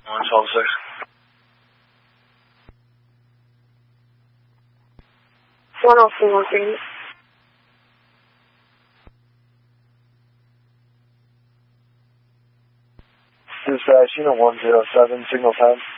112.6. One off the working. Dispatch, unit 107, signal time.